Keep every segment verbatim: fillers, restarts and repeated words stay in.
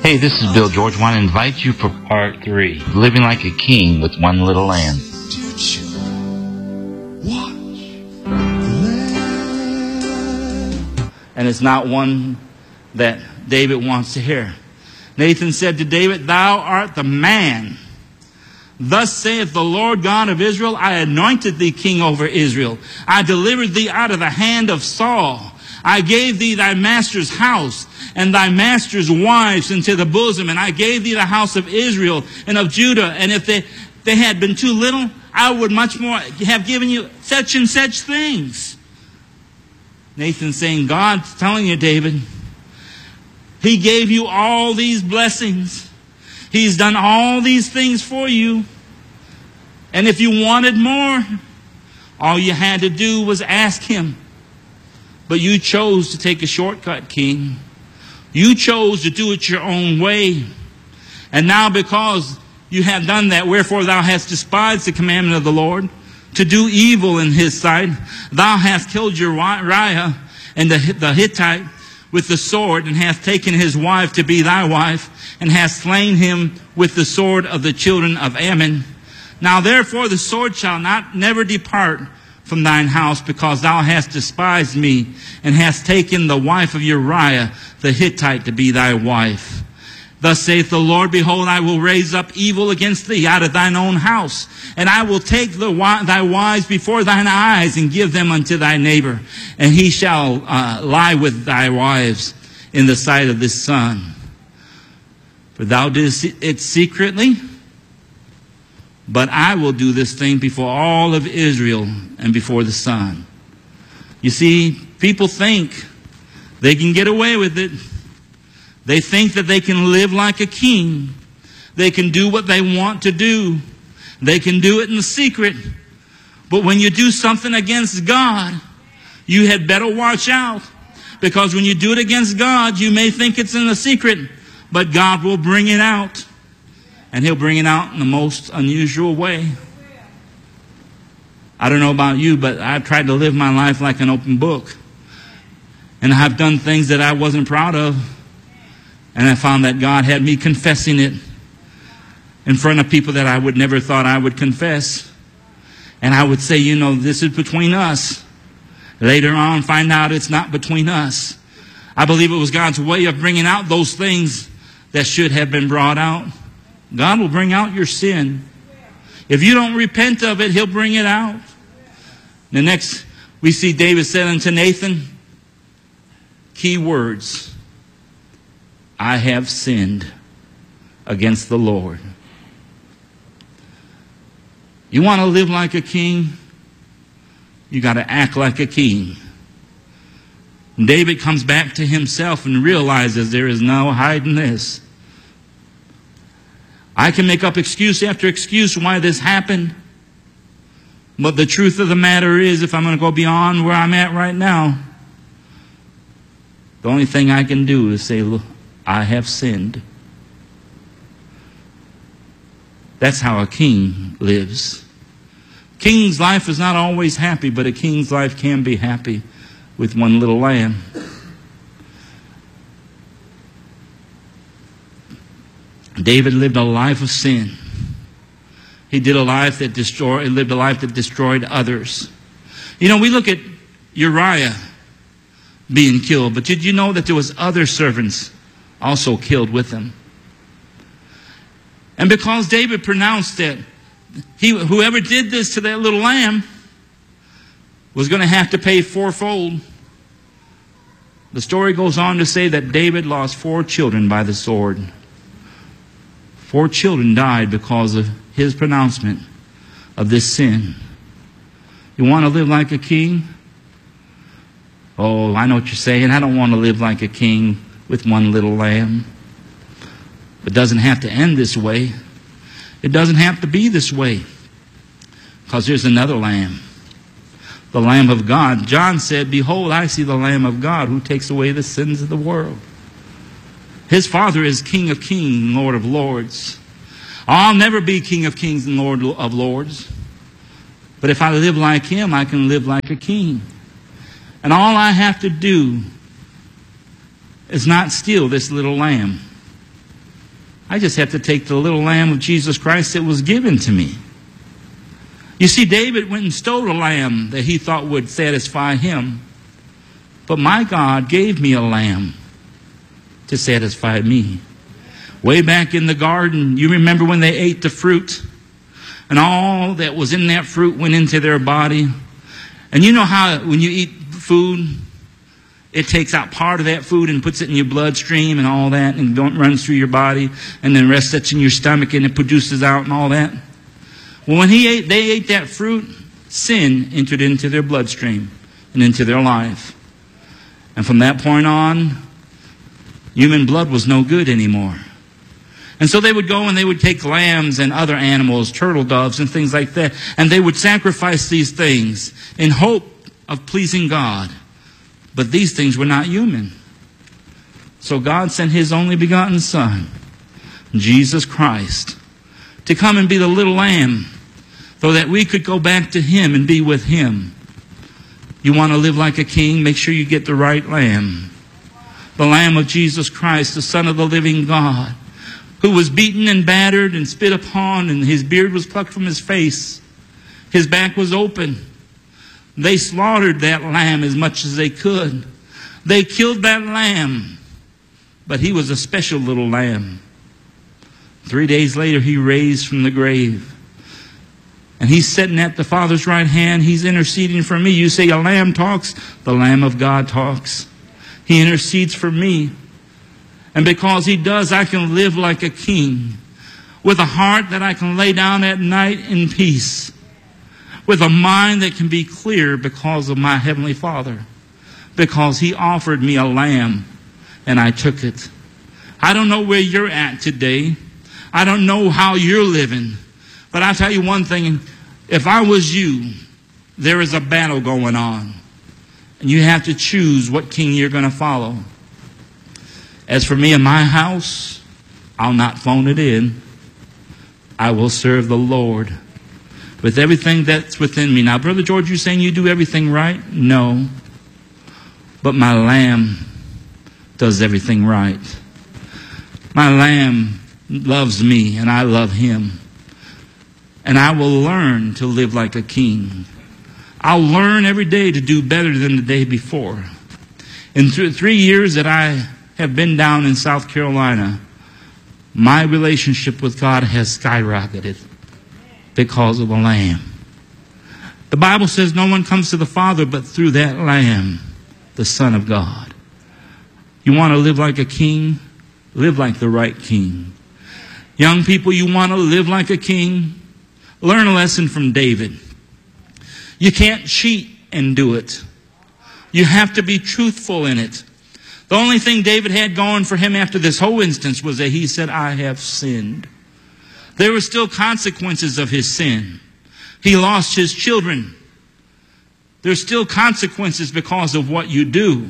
Hey, this is Bill George. I want to invite you for part three, Living Like a King with One Little Lamb. And it's not one that David wants to hear. Nathan said to David, "Thou art the man. Thus saith the Lord God of Israel, I anointed thee king over Israel. I delivered thee out of the hand of Saul. I gave thee thy master's house and thy master's wives into the bosom. And I gave thee the house of Israel and of Judah. And if they, they had been too little, I would much more have given you such and such things." Nathan's saying, God's telling you, David, He gave you all these blessings. He's done all these things for you. And if you wanted more, all you had to do was ask Him. But you chose to take a shortcut, King. You chose to do it your own way. And now because you have done that, wherefore thou hast despised the commandment of the Lord, to do evil in His sight. Thou hast killed Uriah and the, the Hittite with the sword, and hast taken his wife to be thy wife, and hast slain him with the sword of the children of Ammon. Now therefore the sword shall not never depart from thine house, because thou hast despised me, and hast taken the wife of Uriah the Hittite to be thy wife. Thus saith the Lord, Behold, I will raise up evil against thee out of thine own house, and I will take the, thy wives before thine eyes, and give them unto thy neighbor, and he shall uh, lie with thy wives in the sight of this sun. For thou didst it secretly, but I will do this thing before all of Israel and before the sun. You see, people think they can get away with it. They think that they can live like a king. They can do what they want to do. They can do it in secret. But when you do something against God, you had better watch out. Because when you do it against God, you may think it's in the secret, but God will bring it out. And He'll bring it out in the most unusual way. I don't know about you, but I've tried to live my life like an open book. And I've done things that I wasn't proud of. And I found that God had me confessing it in front of people that I would never thought I would confess. And I would say, you know, this is between us. Later on, find out it's not between us. I believe it was God's way of bringing out those things that should have been brought out. God will bring out your sin. If you don't repent of it, He'll bring it out. The next, we see David said unto Nathan, key words, I have sinned against the Lord. You want to live like a king? You got to act like a king. And David comes back to himself and realizes there is no hiding this. I can make up excuse after excuse why this happened. But the truth of the matter is, if I'm going to go beyond where I'm at right now, the only thing I can do is say, look, I have sinned. That's how a king lives. King's life is not always happy, but a king's life can be happy with one little lamb. David lived a life of sin. He did a life that destroyed, lived a life that destroyed others. You know, we look at Uriah being killed, but did you know that there was other servants also killed with him? And because David pronounced that he, whoever did this to that little lamb was going to have to pay fourfold. The story goes on to say that David lost four children by the sword. Four children died because of his pronouncement of this sin. You want to live like a king? Oh, I know what you're saying. I don't want to live like a king with one little lamb. It doesn't have to end this way. It doesn't have to be this way. Because there's another lamb. The Lamb of God. John said, Behold, I see the Lamb of God who takes away the sins of the world. His Father is King of kings and Lord of lords. I'll never be King of kings and Lord of lords. But if I live like Him, I can live like a king. And all I have to do is not steal this little lamb. I just have to take the little lamb of Jesus Christ that was given to me. You see, David went and stole a lamb that he thought would satisfy him. But my God gave me a lamb to satisfy me. Way back in the garden, you remember when they ate the fruit? And all that was in that fruit went into their body. And you know how when you eat food, it takes out part of that food and puts it in your bloodstream and all that, and don't runs through your body, and then the rest that's in your stomach and it produces out and all that. Well, when he ate, they ate that fruit, sin entered into their bloodstream and into their life. And from that point on, human blood was no good anymore. And so they would go and they would take lambs and other animals, turtle doves and things like that, and they would sacrifice these things in hope of pleasing God. But these things were not human. So God sent His only begotten Son, Jesus Christ, to come and be the little lamb so that we could go back to Him and be with Him. You want to live like a king? Make sure you get the right lamb. The Lamb of Jesus Christ, the Son of the living God, who was beaten and battered and spit upon, and His beard was plucked from His face. His back was open. They slaughtered that lamb as much as they could. They killed that lamb. But He was a special little lamb. Three days later, He raised from the grave. And He's sitting at the Father's right hand. He's interceding for me. You say a lamb talks? The Lamb of God talks. He intercedes for me. And because He does, I can live like a king. With a heart that I can lay down at night in peace. With a mind that can be clear because of my Heavenly Father. Because He offered me a lamb and I took it. I don't know where you're at today. I don't know how you're living. But I'll tell you one thing. If I was you, there is a battle going on. And you have to choose what king you're going to follow. As for me and my house, I'll not phone it in. I will serve the Lord with everything that's within me. Now, Brother George, you're saying you do everything right? No. But my lamb does everything right. My lamb loves me and I love him. And I will learn to live like a king. I'll learn every day to do better than the day before. In th- three years that I have been down in South Carolina, my relationship with God has skyrocketed because of the Lamb. The Bible says no one comes to the Father but through that Lamb, the Son of God. You want to live like a king? Live like the right king. Young people, you want to live like a king? Learn a lesson from David. You can't cheat and do it. You have to be truthful in it. The only thing David had going for him after this whole instance was that he said, I have sinned. There were still consequences of his sin. He lost his children. There's still consequences because of what you do.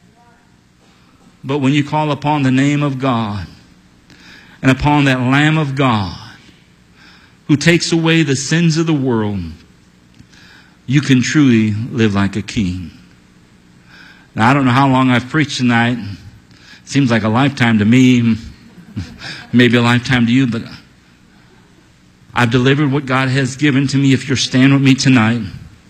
But when you call upon the name of God and upon that Lamb of God who takes away the sins of the world, you can truly live like a king. Now, I don't know how long I've preached tonight. It seems like a lifetime to me, maybe a lifetime to you, but I've delivered what God has given to me if you're staying with me tonight.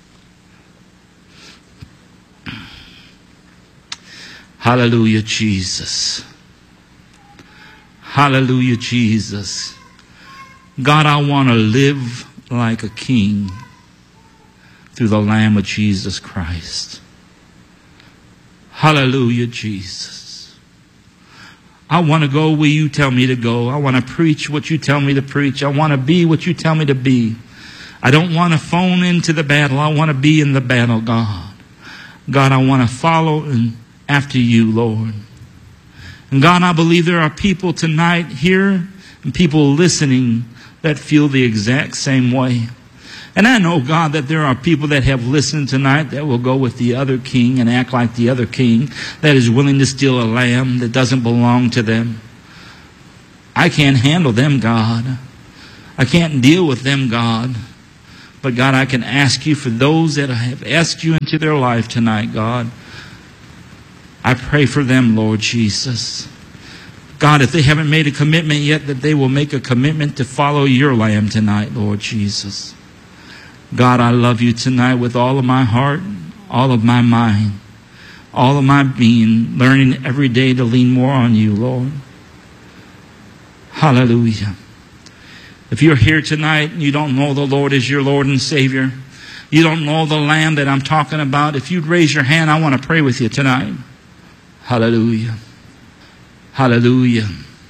Hallelujah, Jesus. Hallelujah, Jesus. God, I want to live like a king through the Lamb of Jesus Christ. Hallelujah, Jesus. I want to go where you tell me to go. I want to preach what you tell me to preach. I want to be what you tell me to be. I don't want to phone into the battle. I want to be in the battle, God. God, I want to follow and after you, Lord. And God, I believe there are people tonight here and people listening that feel the exact same way. And I know, God, that there are people that have listened tonight that will go with the other king and act like the other king that is willing to steal a lamb that doesn't belong to them. I can't handle them, God. I can't deal with them, God. But God, I can ask you for those that have asked you into their life tonight, God. I pray for them, Lord Jesus. God, if they haven't made a commitment yet, that they will make a commitment to follow your Lamb tonight, Lord Jesus. God, I love you tonight with all of my heart, all of my mind, all of my being, learning every day to lean more on you, Lord. Hallelujah. If you're here tonight and you don't know the Lord as your Lord and Savior, you don't know the Lamb that I'm talking about, if you'd raise your hand, I want to pray with you tonight. Hallelujah. Hallelujah.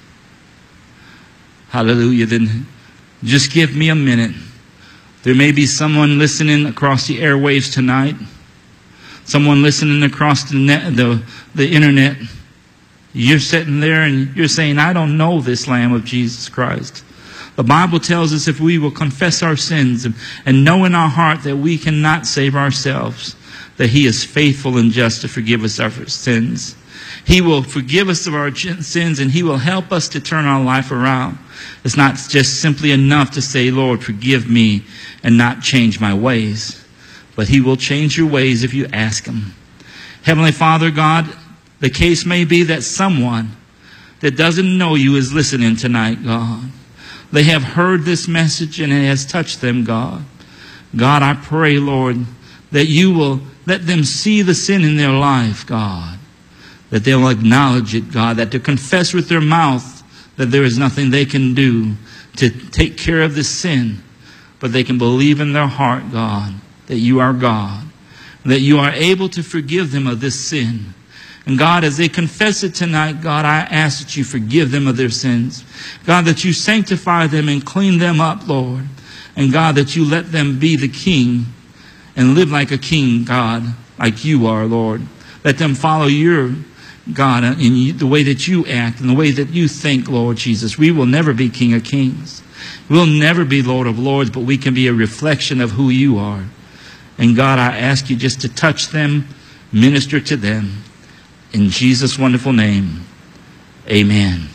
Hallelujah. Then just give me a minute. There may be someone listening across the airwaves tonight. Someone listening across the net, the, the internet. You're sitting there and you're saying, I don't know this Lamb of Jesus Christ. The Bible tells us if we will confess our sins and, and know in our heart that we cannot save ourselves, that He is faithful and just to forgive us our sins. He will forgive us of our sins and He will help us to turn our life around. It's not just simply enough to say, Lord, forgive me and not change my ways. But He will change your ways if you ask Him. Heavenly Father, God, the case may be that someone that doesn't know you is listening tonight, God. They have heard this message and it has touched them, God. God, I pray, Lord, that you will let them see the sin in their life, God. That they'll acknowledge it, God. That they'll confess with their mouth that there is nothing they can do to take care of this sin. But they can believe in their heart, God, that you are God. That you are able to forgive them of this sin. And God, as they confess it tonight, God, I ask that you forgive them of their sins. God, that you sanctify them and clean them up, Lord. And God, that you let them be the king and live like a king, God, like you are, Lord. Let them follow your God in the way that you act and the way that you think, Lord Jesus. We will never be King of Kings. We'll never be Lord of Lords, but we can be a reflection of who you are. And God, I ask you just to touch them, minister to them. In Jesus' wonderful name, amen.